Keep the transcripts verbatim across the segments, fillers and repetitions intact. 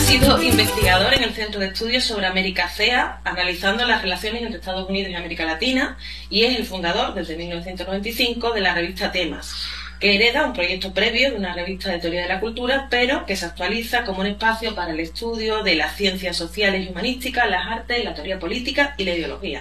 sido investigador en el Centro de Estudios sobre América C E A, analizando las relaciones entre Estados Unidos y América Latina, y es el fundador, desde mil novecientos noventa y cinco, de la revista Temas, que hereda un proyecto previo de una revista de teoría de la cultura, pero que se actualiza como un espacio para el estudio de las ciencias sociales y humanísticas, las artes, la teoría política y la ideología.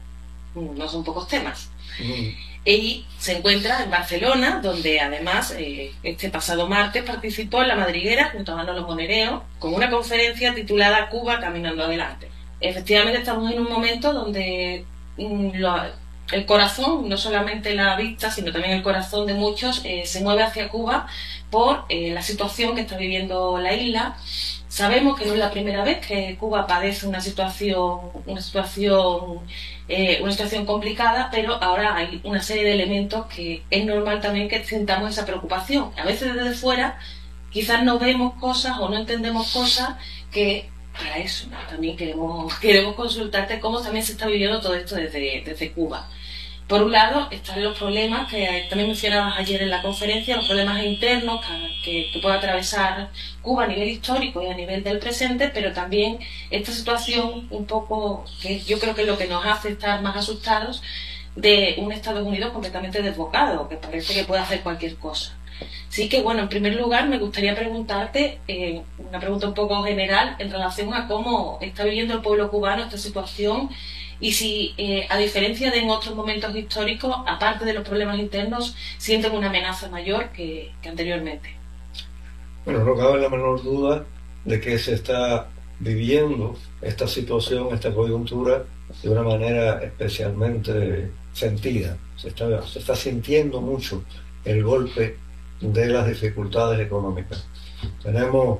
No son pocos temas. Mm. Y se encuentra en Barcelona, donde además eh, este pasado martes participó en La Madriguera junto a Manolo Monereo con una conferencia titulada Cuba caminando adelante. Efectivamente estamos en un momento donde mm, lo, el corazón, no solamente la vista, sino también el corazón de muchos, eh, se mueve hacia Cuba por eh, la situación que está viviendo la isla. Sabemos que no es la primera vez que Cuba padece una situación, una situación, eh, una situación complicada, pero ahora hay una serie de elementos que es normal también que sintamos esa preocupación. A veces desde fuera quizás no vemos cosas o no entendemos cosas que para eso también queremos, queremos consultarte cómo también se está viviendo todo esto desde, desde Cuba. Por un lado están los problemas que también mencionabas ayer en la conferencia, los problemas internos que, que puede atravesar Cuba a nivel histórico y a nivel del presente, pero también esta situación un poco, que yo creo que es lo que nos hace estar más asustados, de un Estados Unidos completamente desbocado, que parece que puede hacer cualquier cosa. Así que, bueno, en primer lugar me gustaría preguntarte, eh, una pregunta un poco general en relación a cómo está viviendo el pueblo cubano esta situación, y si, eh, a diferencia de en otros momentos históricos, aparte de los problemas internos, sienten una amenaza mayor que, que anteriormente. Bueno, no cabe la menor duda de que se está viviendo esta situación, esta coyuntura, de una manera especialmente sentida. Se está, se está sintiendo mucho el golpe de las dificultades económicas. Tenemos,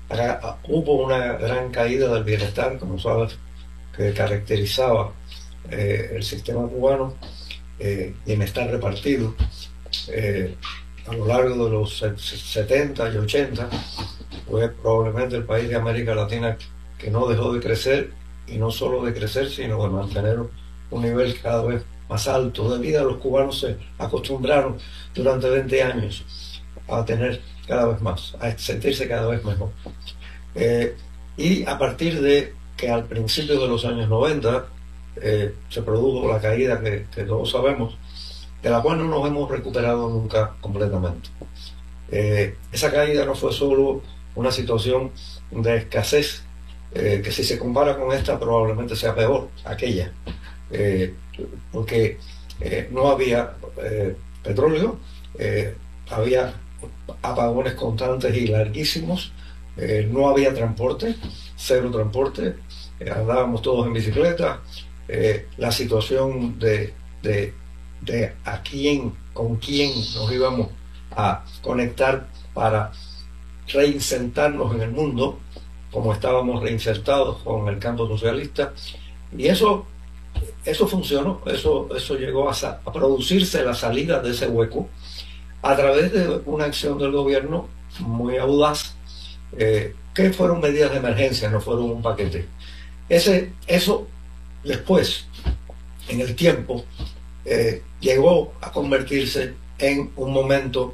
hubo una gran caída del bienestar, como sabes, que caracterizaba eh, el sistema cubano, eh, bienestar repartido, eh, a lo largo de los setenta y ochenta, fue probablemente el país de América Latina que no dejó de crecer, y no solo de crecer, sino de mantener un nivel cada vez más alto de vida. Los cubanos se acostumbraron durante veinte años a tener cada vez más, a sentirse cada vez mejor. Eh, y a partir de que al principio de los años noventa eh, se produjo la caída que, que todos sabemos, de la cual no nos hemos recuperado nunca completamente. Eh, esa caída no fue solo una situación de escasez, eh, que si se compara con esta probablemente sea peor, aquella, eh, porque eh, no había eh, petróleo, eh, había apagones constantes y larguísimos, eh, no había transporte, cero transporte, eh, andábamos todos en bicicleta, eh, la situación de, de, de a quién, con quién nos íbamos a conectar para reinsertarnos en el mundo, como estábamos reinsertados con el campo socialista, y eso, eso funcionó, eso, eso llegó a, a producirse la salida de ese hueco a través de una acción del gobierno muy audaz, eh, que fueron medidas de emergencia, no fueron un paquete. Ese, eso después, en el tiempo, eh, llegó a convertirse en un momento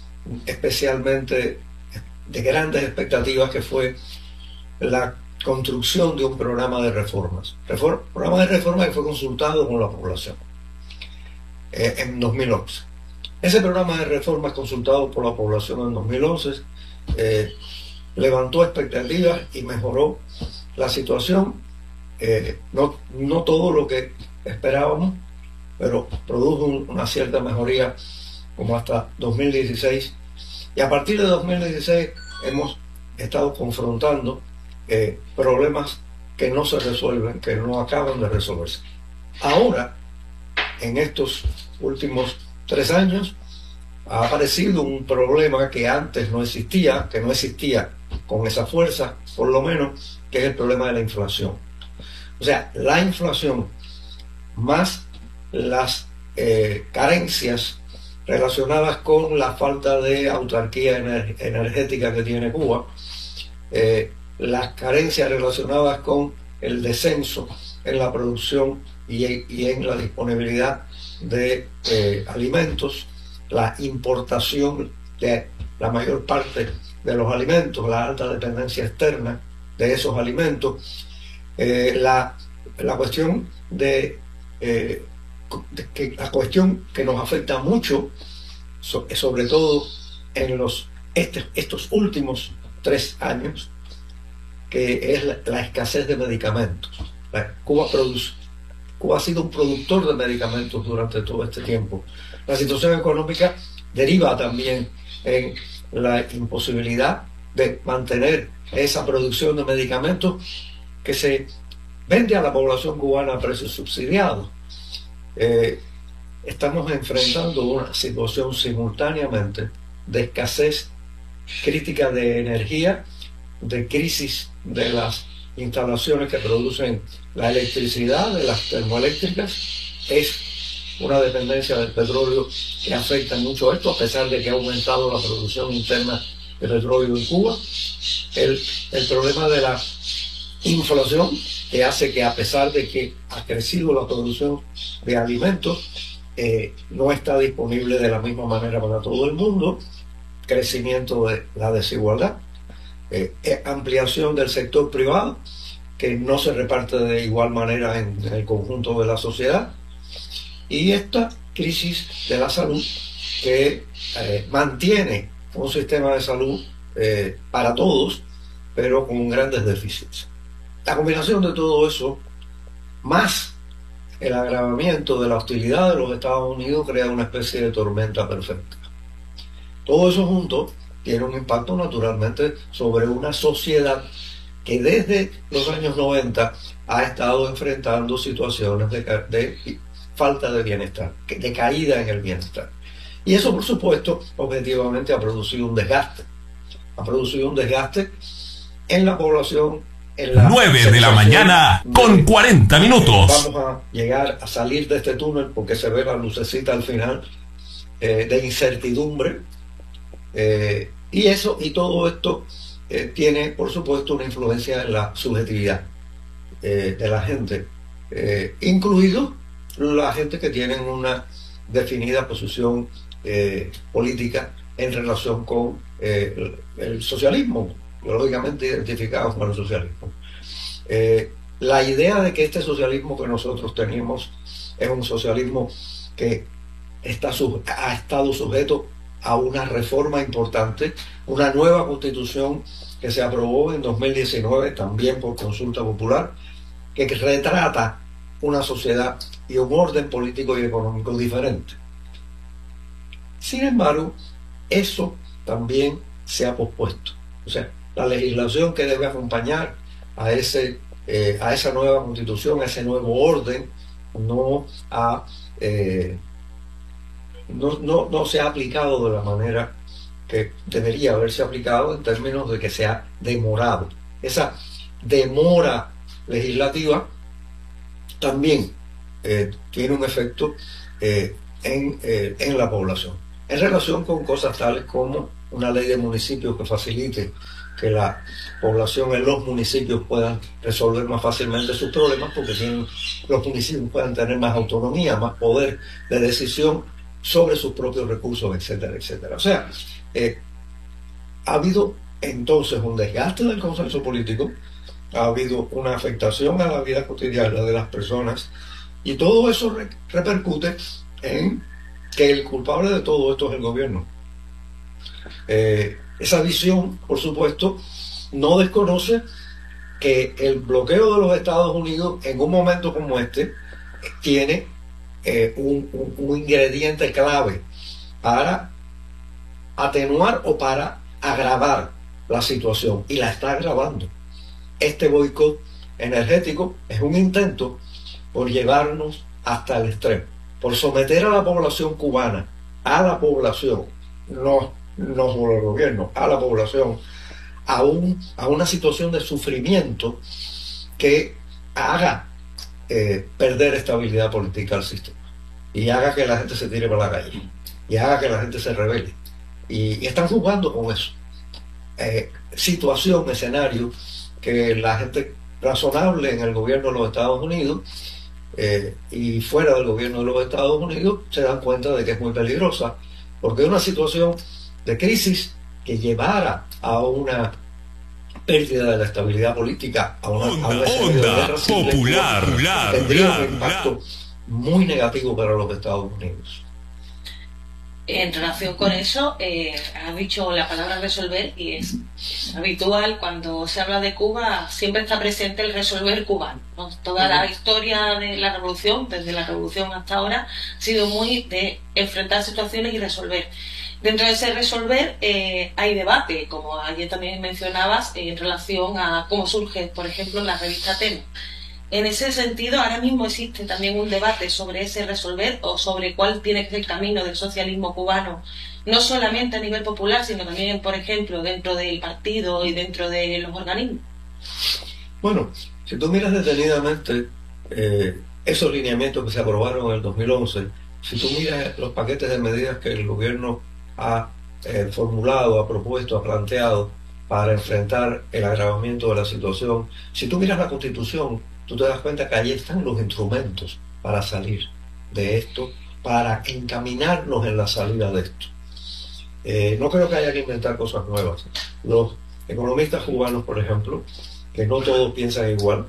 especialmente de grandes expectativas, que fue la construcción de un programa de reformas. Reform, programa de reformas que fue consultado con la población eh, en dos mil once. Ese programa de reformas consultado por la población en dos mil once eh, levantó expectativas y mejoró la situación. Eh, no, no todo lo que esperábamos, pero produjo un, una cierta mejoría como hasta dos mil dieciséis, y a partir de dos mil dieciséis hemos estado confrontando eh, problemas que no se resuelven, que no acaban de resolverse. Ahora, en estos últimos tres años, ha aparecido un problema que antes no existía, que no existía con esa fuerza, por lo menos, que es el problema de la inflación. O sea, la inflación más las eh, carencias relacionadas con la falta de autarquía ener energética que tiene Cuba, eh, las carencias relacionadas con el descenso en la producción y, y en la disponibilidad de eh, alimentos, la importación de la mayor parte de los alimentos, la alta dependencia externa de esos alimentos. Eh, la, la cuestión de, eh, de que la cuestión que nos afecta mucho, so, sobre todo en los este, estos últimos tres años, que es la, la escasez de medicamentos. La, Cuba produce, Cuba ha sido un productor de medicamentos durante todo este tiempo. La situación económica deriva también en la imposibilidad de mantener esa producción de medicamentos que se vende a la población cubana a precios subsidiados. Eh, estamos enfrentando una situación simultáneamente de escasez crítica de energía, de crisis de las instalaciones que producen la electricidad, de las termoeléctricas. Es una dependencia del petróleo que afecta mucho esto, a pesar de que ha aumentado la producción interna de petróleo en Cuba. El, el problema de la inflación, que hace que, a pesar de que ha crecido la producción de alimentos, eh, no está disponible de la misma manera para todo el mundo. Crecimiento de la desigualdad, eh, ampliación del sector privado, que no se reparte de igual manera en, en el conjunto de la sociedad, y esta crisis de la salud que eh, mantiene un sistema de salud eh, para todos, pero con grandes déficits. La combinación de todo eso, más el agravamiento de la hostilidad de los Estados Unidos, crea una especie de tormenta perfecta. Todo eso junto tiene un impacto naturalmente sobre una sociedad que desde los años noventa ha estado enfrentando situaciones de, de falta de bienestar, de caída en el bienestar. Y eso, por supuesto, objetivamente ha producido un desgaste. Ha producido un desgaste en la población. En la nueve de la mañana con cuarenta minutos. Vamos a llegar a salir de este túnel porque se ve la lucecita al final, eh, de incertidumbre. Eh, y eso y todo esto eh, tiene, por supuesto, una influencia en la subjetividad eh, de la gente, eh, incluido la gente que tienen una definida posición eh, política en relación con eh, el, el socialismo, biológicamente identificados con el socialismo. Eh, la idea de que este socialismo que nosotros tenemos es un socialismo que está sub, ha estado sujeto a una reforma importante, una nueva constitución que se aprobó en dos mil diecinueve, también por consulta popular, que retrata una sociedad y un orden político y económico diferente. Sin embargo, eso también se ha pospuesto. O sea, la legislación que debe acompañar a, ese, eh, a esa nueva constitución, a ese nuevo orden, no ha... Eh, No, no, no se ha aplicado de la manera que debería haberse aplicado, en términos de que se ha demorado. Esa demora legislativa también eh, tiene un efecto eh, en, eh, en la población, en relación con cosas tales como una ley de municipios que facilite que la población en los municipios puedan resolver más fácilmente sus problemas, porque tienen, los municipios puedan tener más autonomía, más poder de decisión sobre sus propios recursos, etcétera, etcétera. O sea, eh, ha habido entonces un desgaste del consenso político, ha habido una afectación a la vida cotidiana de las personas, y todo eso re repercute en que el culpable de todo esto es el gobierno. Eh, esa visión, por supuesto, no desconoce que el bloqueo de los Estados Unidos en un momento como este tiene eh, un, un, un ingrediente clave para atenuar o para agravar la situación, y la está agravando. Este boicot energético es un intento por llevarnos hasta el extremo, por someter a la población cubana, a la población, no, no solo al gobierno, a la población, a, un, a una situación de sufrimiento que haga eh, perder estabilidad política al sistema, y haga que la gente se tire para la calle, y haga que la gente se rebele. Y, y están jugando con eso. Eh, situación, escenario que la gente razonable en el gobierno de los Estados Unidos eh, y fuera del gobierno de los Estados Unidos se dan cuenta de que es muy peligrosa, porque es una situación de crisis que llevara a una pérdida de la estabilidad política a una, onda, a una onda popular, popular, tendría popular, un impacto muy negativo para los Estados Unidos. En relación con eso, eh, has dicho la palabra resolver y es, es habitual cuando se habla de Cuba, siempre está presente el resolver cubano, ¿no? Toda la historia de la revolución, desde la revolución hasta ahora, ha sido muy de enfrentar situaciones y resolver. Dentro de ese resolver eh, hay debate, como ayer también mencionabas, en relación a cómo surge, por ejemplo, la revista Temas. En ese sentido, ahora mismo existe también un debate sobre ese resolver o sobre cuál tiene que ser el camino del socialismo cubano, no solamente a nivel popular, sino también, por ejemplo, dentro del partido y dentro de los organismos. Bueno, si tú miras detenidamente eh, esos lineamientos que se aprobaron en el dos mil once, si tú miras los paquetes de medidas que el gobierno ha eh, formulado, ha propuesto, ha planteado para enfrentar el agravamiento de la situación, si tú miras la Constitución, tú te das cuenta que allí están los instrumentos para salir de esto, para encaminarnos en la salida de esto. Eh, no creo que haya que inventar cosas nuevas. Los economistas cubanos, por ejemplo, que no todos piensan igual,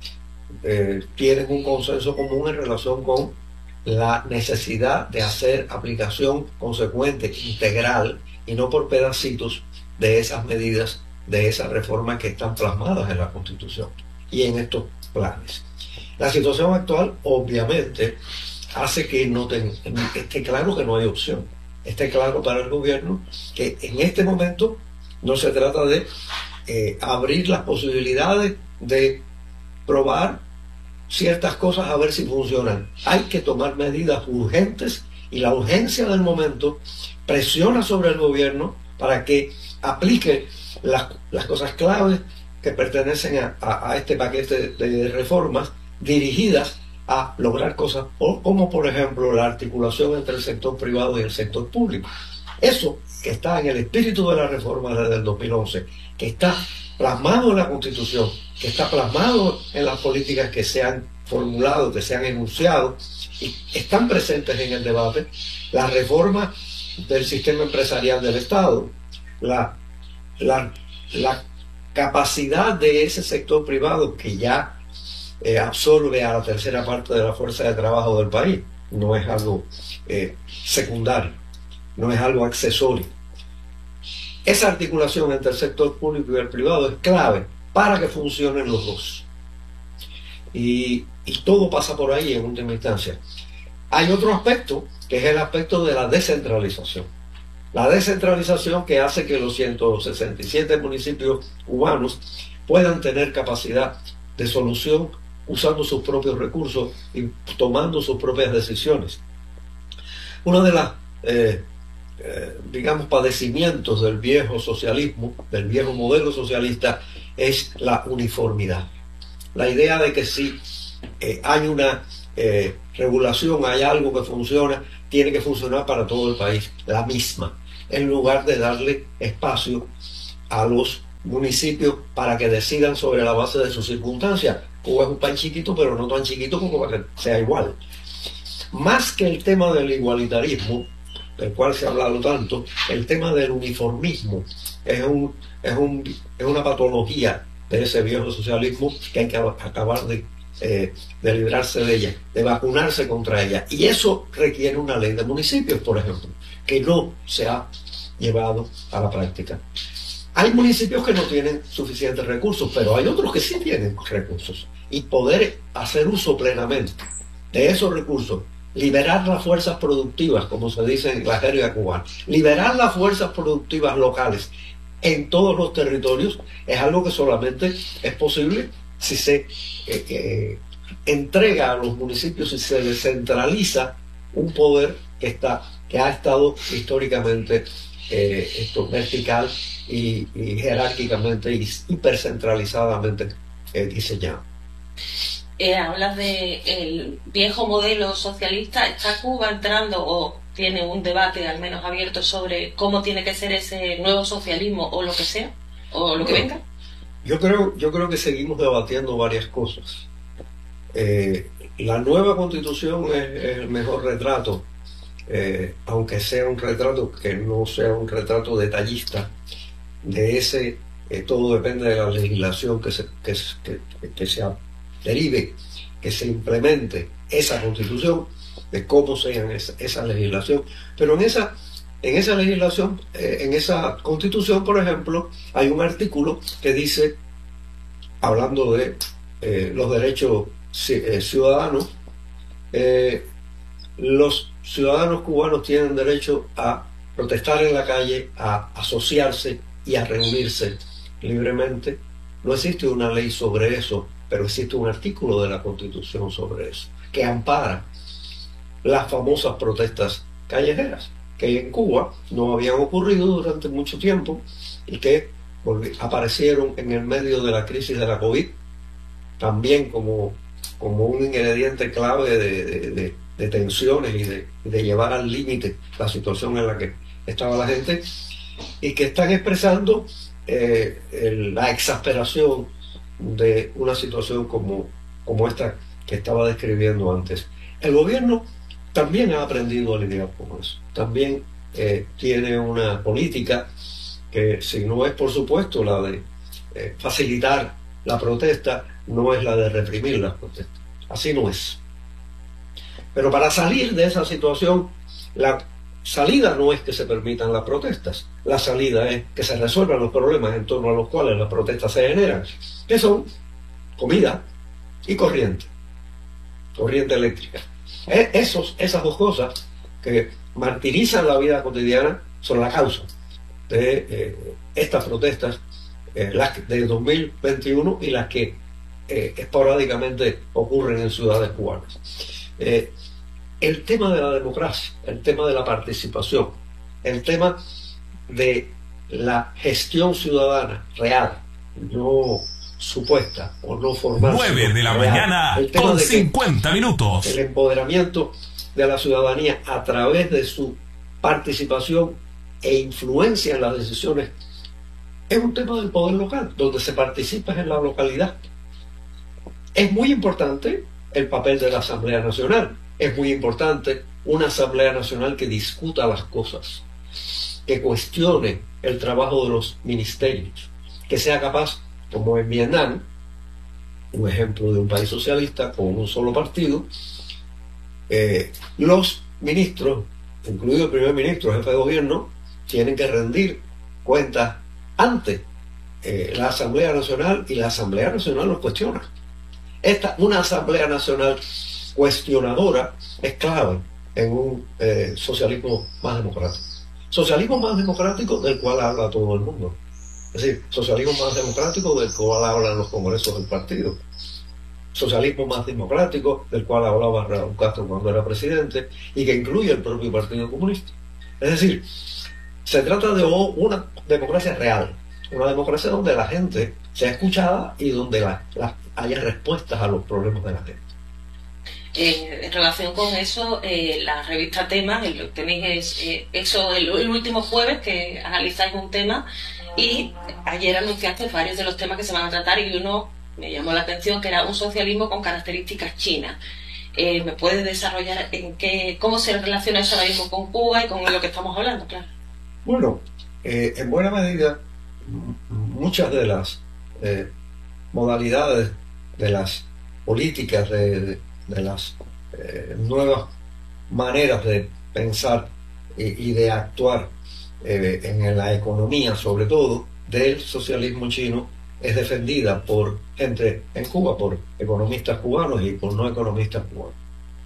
eh, tienen un consenso común en relación con la necesidad de hacer aplicación consecuente, integral, y no por pedacitos de esas medidas, de esas reformas que están plasmadas en la Constitución y en estos planes. La situación actual obviamente hace que no ten, esté claro que no hay opción, esté claro para el gobierno que en este momento no se trata de eh, abrir las posibilidades de probar ciertas cosas a ver si funcionan. Hay que tomar medidas urgentes y la urgencia del momento presiona sobre el gobierno para que aplique las, las cosas claves que pertenecen a, a, a este paquete de reformas dirigidas a lograr cosas o, como por ejemplo la articulación entre el sector privado y el sector público. Eso que está en el espíritu de la reforma desde el dos mil once, que está plasmado en la Constitución, que está plasmado en las políticas que se han formulado, que se han enunciado y están presentes en el debate, la reforma del sistema empresarial del Estado, la, la, la capacidad de ese sector privado que ya eh, absorbe a la tercera parte de la fuerza de trabajo del país, no es algo eh, secundario, no es algo accesorio. Esa articulación entre el sector público y el privado es clave para que funcionen los dos. Y, y todo pasa por ahí en última instancia. Hay otro aspecto, que es el aspecto de la descentralización. La descentralización que hace que los ciento sesenta y siete municipios cubanos puedan tener capacidad de solución usando sus propios recursos y tomando sus propias decisiones. Una de las, eh, eh, digamos, padecimientos del viejo socialismo, del viejo modelo socialista, es la uniformidad. La idea de que si eh, hay una eh, regulación, hay algo que funciona, tiene que funcionar para todo el país, la misma, en lugar de darle espacio a los municipios para que decidan sobre la base de sus circunstancias. Cuba es un país chiquito, pero no tan chiquito como para que sea igual. Más que el tema del igualitarismo, del cual se ha hablado tanto, el tema del uniformismo es, un, es, un, es una patología de ese viejo socialismo que hay que acabar de, eh, de librarse de ella, de vacunarse contra ella. Y eso requiere una ley de municipios, por ejemplo, que no se ha llevado a la práctica. Hay municipios que no tienen suficientes recursos, pero hay otros que sí tienen recursos. Y poder hacer uso plenamente de esos recursos, liberar las fuerzas productivas, como se dice en la jerga cubana, liberar las fuerzas productivas locales en todos los territorios, es algo que solamente es posible si se eh, eh, entrega a los municipios y se descentraliza un poder que está que ha estado históricamente eh, esto, vertical y, y jerárquicamente y hipercentralizadamente eh, diseñado. Eh, hablas de el viejo modelo socialista. ¿Está Cuba entrando o tiene un debate al menos abierto sobre cómo tiene que ser ese nuevo socialismo o lo que sea, o lo que venga? Yo creo, yo creo que seguimos debatiendo varias cosas. Eh, la nueva Constitución es, es el mejor retrato, eh, aunque sea un retrato que no sea un retrato detallista de ese eh, todo depende de la legislación que se, que, que, que se derive, que se implemente esa constitución, de cómo sea esa, esa legislación. Pero en esa, en esa legislación, eh, en esa constitución, por ejemplo, hay un artículo que dice, hablando de eh, los derechos eh, ciudadanos, eh, los ciudadanos cubanos tienen derecho a protestar en la calle, a asociarse y a reunirse libremente. No existe una ley sobre eso, pero existe un artículo de la Constitución sobre eso, que ampara las famosas protestas callejeras, que en Cuba no habían ocurrido durante mucho tiempo y que aparecieron en el medio de la crisis de la COVID, también como, como un ingrediente clave de, de, de, de tensiones y de, de llevar al límite la situación en la que estaba la gente, y que están expresando eh, el, la exasperación de una situación como, como esta que estaba describiendo antes. El gobierno también ha aprendido a lidiar con eso, también eh, tiene una política que, si no es por supuesto la de eh, facilitar la protesta, no es la de reprimir las protestas. Así no es. Pero para salir de esa situación, la salida no es que se permitan las protestas, la salida es que se resuelvan los problemas en torno a los cuales las protestas se generan, que son comida y corriente, corriente eléctrica. Esos, esas dos cosas que martirizan la vida cotidiana son la causa de eh, estas protestas, eh, las de dos mil veintiuno y las que eh, esporádicamente ocurren en ciudades cubanas. Eh, el tema de la democracia, el tema de la participación, el tema de la gestión ciudadana real, no supuesta o no formal. nueve de la mañana con cincuenta minutos. El empoderamiento de la ciudadanía a través de su participación e influencia en las decisiones es un tema del poder local, donde se participa en la localidad. Es muy importante el papel de la Asamblea Nacional, es muy importante una Asamblea Nacional que discuta las cosas, que cuestione el trabajo de los ministerios, que sea capaz, como en Vietnam, un ejemplo de un país socialista con un solo partido, eh, los ministros, incluido el primer ministro, jefe de gobierno, tienen que rendir cuentas ante eh, la Asamblea Nacional, y la Asamblea Nacional los cuestiona. Esta, una Asamblea Nacional cuestionadora es clave en un eh, socialismo más democrático. Socialismo más democrático del cual habla todo el mundo. Es decir, socialismo más democrático del cual hablan los congresos del partido. Socialismo más democrático del cual hablaba Raúl Castro cuando era presidente y que incluye el propio Partido Comunista. Es decir, se trata de una democracia real, una democracia donde la gente sea escuchada y donde la, la, haya respuestas a los problemas de la gente. Eh, en relación con eso, eh, la revista Temas, lo que tenéis es eh, eso el, el último jueves que analizáis un tema, y ayer anunciaste varios de los temas que se van a tratar, y uno me llamó la atención, que era un socialismo con características chinas. Eh, ¿Me puedes desarrollar en qué, cómo se relaciona eso ahora mismo con Cuba y con lo que estamos hablando? Claro. Bueno, eh, en buena medida, muchas de las eh, modalidades de las políticas, de, de, de las eh, nuevas maneras de pensar y, y de actuar eh, en la economía, sobre todo, del socialismo chino, es defendida por gente en Cuba, por economistas cubanos y por no economistas cubanos.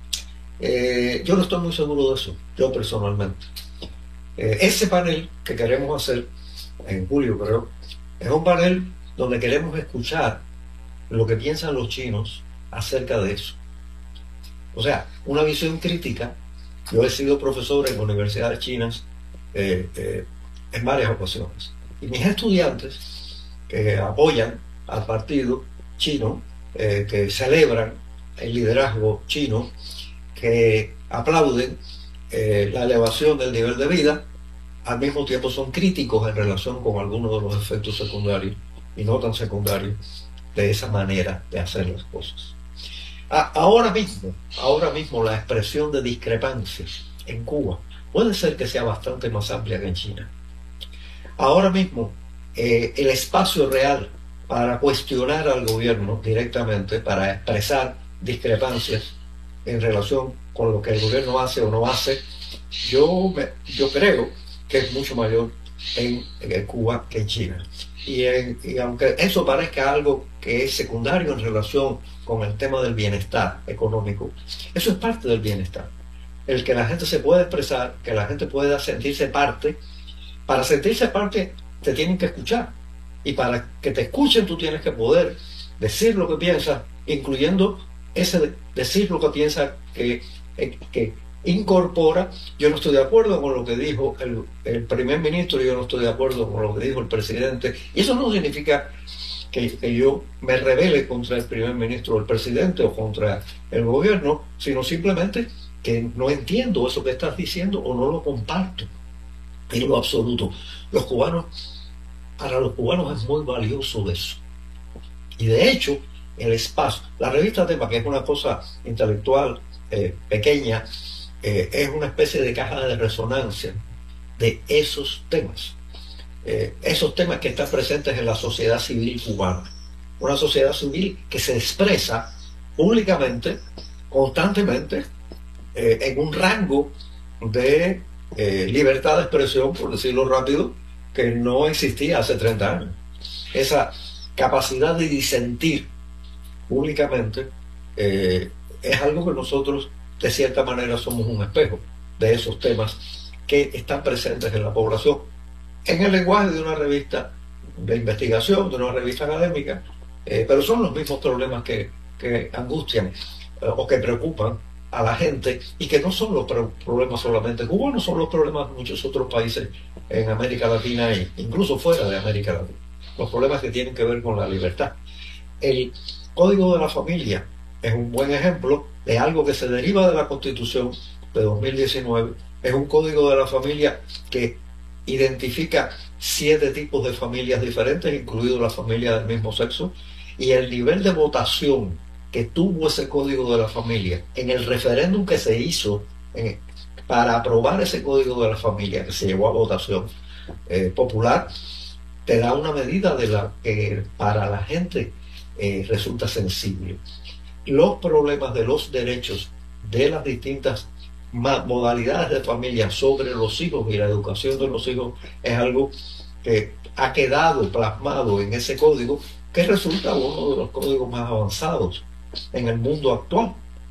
Eh, yo no estoy muy seguro de eso, yo personalmente. Eh, ese panel que queremos hacer en julio, creo, es un panel donde queremos escuchar lo que piensan los chinos acerca de eso. O sea, una visión crítica. Yo he sido profesor en universidades chinas eh, eh, en varias ocasiones. Y mis estudiantes que apoyan al partido chino, eh, que celebran el liderazgo chino, que aplauden eh, la elevación del nivel de vida, al mismo tiempo son críticos en relación con algunos de los efectos secundarios y no tan secundarios de esa manera de hacer las cosas. A, ahora mismo, ahora mismo la expresión de discrepancias en Cuba puede ser que sea bastante más amplia que en China. Ahora mismo eh, el espacio real para cuestionar al gobierno directamente, para expresar discrepancias en relación con lo que el gobierno hace o no hace, yo, me, yo creo que es mucho mayor en, en Cuba que en China. Y, en, y aunque eso parezca algo que es secundario en relación con el tema del bienestar económico, eso es parte del bienestar. El que la gente se pueda expresar, que la gente pueda sentirse parte. Para sentirse parte te tienen que escuchar, y para que te escuchen tú tienes que poder decir lo que piensas, incluyendo ese de decir lo que piensas que, que incorpora. Yo no estoy de acuerdo con lo que dijo el, el primer ministro, yo no estoy de acuerdo con lo que dijo el presidente, y eso no significa que, que yo me rebele contra el primer ministro o el presidente o contra el gobierno, sino simplemente que no entiendo eso que estás diciendo o no lo comparto en lo absoluto. Los cubanos, para los cubanos es muy valioso eso. Y de hecho, el espacio, la revista Tema, que es una cosa intelectual eh, pequeña, eh, es una especie de caja de resonancia de esos temas. Eh, esos temas que están presentes en la sociedad civil cubana. Una sociedad civil que se expresa públicamente, constantemente, eh, en un rango de Eh, libertad de expresión, por decirlo rápido, que no existía hace treinta años. Esa capacidad de disentir públicamente eh, es algo que nosotros de cierta manera somos un espejo de esos temas que están presentes en la población en el lenguaje de una revista de investigación, de una revista académica, eh, pero son los mismos problemas que, que angustian eh, o que preocupan a la gente, y que no son los problemas solamente cubanos, son los problemas de muchos otros países en América Latina e incluso fuera de América Latina. Los problemas que tienen que ver con la libertad. El Código de la Familia es un buen ejemplo de algo que se deriva de la Constitución de dos mil diecinueve. Es un Código de la Familia que identifica siete tipos de familias diferentes, incluido la familia del mismo sexo, y el nivel de votación que tuvo ese Código de la Familia en el referéndum que se hizo en, para aprobar ese Código de la Familia, que se llevó a votación eh, popular, te da una medida de la que para la gente eh, resulta sensible. Los problemas de los derechos de las distintas modalidades de familia sobre los hijos y la educación de los hijos es algo que ha quedado plasmado en ese código, que resulta uno de los códigos más avanzados en el mundo actual.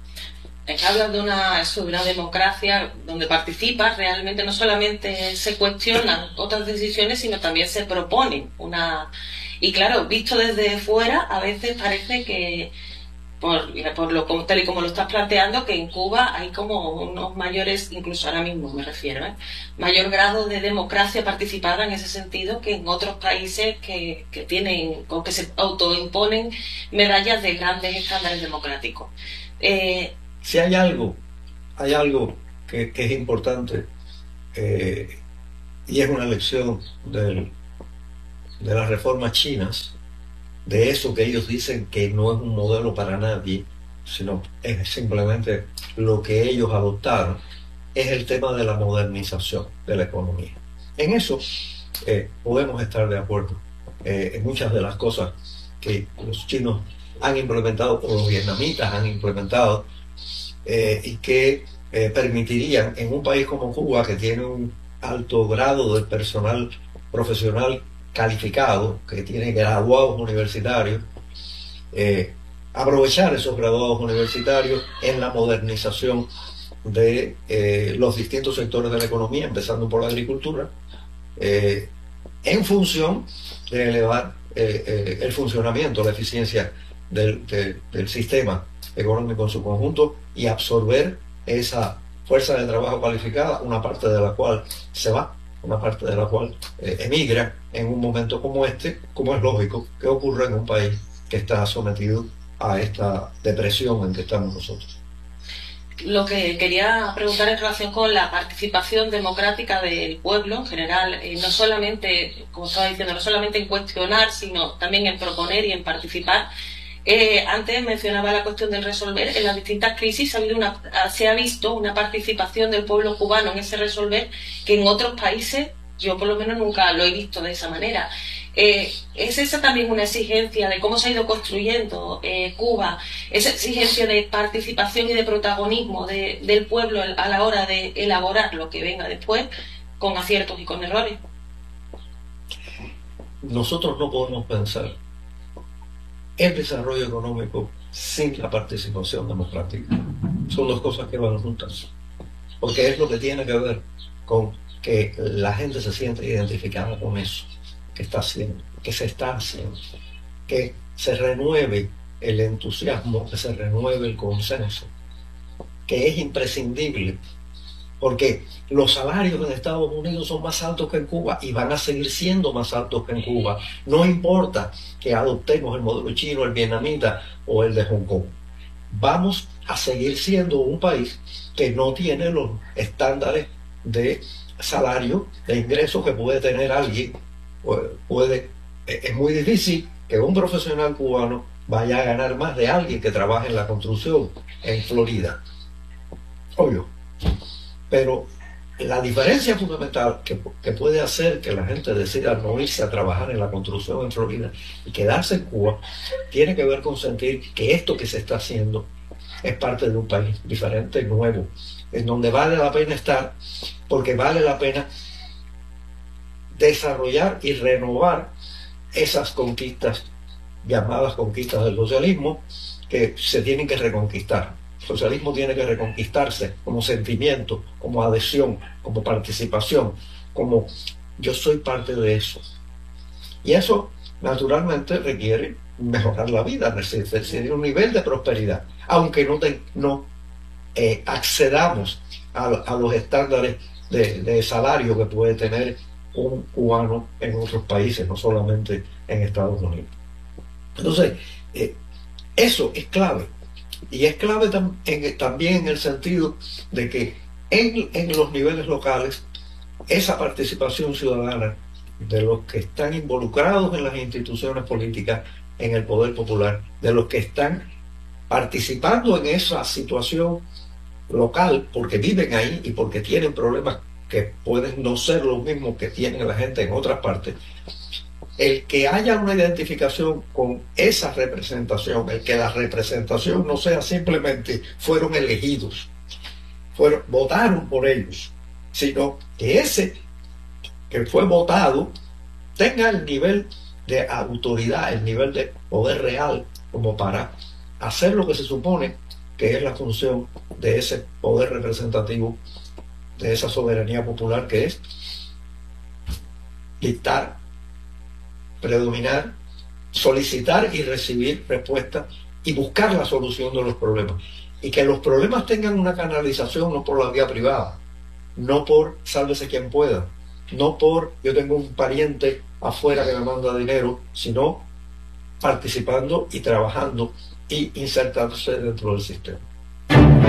Es que hablas de una, sobre una democracia donde participas, realmente no solamente se cuestionan otras decisiones, sino también se proponen una... Y claro, visto desde fuera, a veces parece que, por, por lo tal y como lo estás planteando, que en Cuba hay como unos mayores, incluso ahora mismo me refiero, ¿eh? mayor grado de democracia participada en ese sentido que en otros países que, que tienen, o que se autoimponen medallas de grandes estándares democráticos. Eh, si hay algo, hay algo que, que es importante, eh, y es una lección del, de las reformas chinas, de eso que ellos dicen que no es un modelo para nadie, sino es simplemente lo que ellos adoptaron, es el tema de la modernización de la economía. En eso eh, podemos estar de acuerdo. Eh, en muchas de las cosas que los chinos han implementado o los vietnamitas han implementado eh, y que eh, permitirían en un país como Cuba, que tiene un alto grado de personal profesional calificado, que tiene graduados universitarios, eh, aprovechar esos graduados universitarios en la modernización de eh, los distintos sectores de la economía, empezando por la agricultura, eh, en función de elevar eh, eh, el funcionamiento, la eficiencia del, de, del sistema económico en su conjunto, y absorber esa fuerza de trabajo cualificada, una parte de la cual se va, una parte de la cual eh, emigra en un momento como este, como es lógico que ocurra en un país que está sometido a esta depresión en que estamos nosotros. Lo que quería preguntar en relación con la participación democrática del pueblo en general, eh, no solamente, como estaba diciendo, no solamente en cuestionar, sino también en proponer y en participar. Eh, antes mencionaba la cuestión del resolver. En las distintas crisis ha habido una, se ha visto una participación del pueblo cubano en ese resolver que en otros países yo por lo menos nunca lo he visto de esa manera. Eh, ¿Es esa también una exigencia de cómo se ha ido construyendo eh, Cuba? ¿Esa exigencia de participación y de protagonismo de, del pueblo a la hora de elaborar lo que venga después, con aciertos y con errores? Nosotros no podemos pensar el desarrollo económico sin la participación democrática. Son dos cosas que van juntas, porque es lo que tiene que ver con que la gente se siente identificada con eso que está haciendo, que se está haciendo, que se renueve el entusiasmo, que se renueve el consenso, que es imprescindible, porque los salarios en Estados Unidos son más altos que en Cuba y van a seguir siendo más altos que en Cuba. No importa que adoptemos el modelo chino, el vietnamita o el de Hong Kong. Vamos a seguir siendo un país que no tiene los estándares de salario, de ingresos que puede tener alguien. Puede, es muy difícil que un profesional cubano vaya a ganar más de alguien que trabaje en la construcción en Florida. Obvio. Pero la diferencia fundamental que, que puede hacer que la gente decida no irse a trabajar en la construcción en Florida y quedarse en Cuba tiene que ver con sentir que esto que se está haciendo es parte de un país diferente, nuevo, en donde vale la pena estar, porque vale la pena desarrollar y renovar esas conquistas llamadas conquistas del socialismo, que se tienen que reconquistar. El socialismo tiene que reconquistarse como sentimiento, como adhesión, como participación, como yo soy parte de eso. Y eso naturalmente requiere mejorar la vida, recibir un nivel de prosperidad, aunque no, te, no eh, accedamos a, a los estándares de, de salario que puede tener un cubano en otros países, no solamente en Estados Unidos. Entonces, eh, eso es clave. Y es clave tam en, también en el sentido de que en, en los niveles locales, esa participación ciudadana de los que están involucrados en las instituciones políticas, en el poder popular, de los que están participando en esa situación local porque viven ahí y porque tienen problemas que pueden no ser los mismos que tienen la gente en otras partes, el que haya una identificación con esa representación, el que la representación no sea simplemente fueron elegidos, fueron, votaron por ellos, sino que ese que fue votado tenga el nivel de autoridad, el nivel de poder real como para hacer lo que se supone que es la función de ese poder representativo, de esa soberanía popular, que es dictar, predominar, solicitar y recibir respuestas y buscar la solución de los problemas. Y que los problemas tengan una canalización no por la vía privada, no por sálvese quien pueda, no por yo tengo un pariente afuera que me manda dinero, sino participando y trabajando y insertándose dentro del sistema.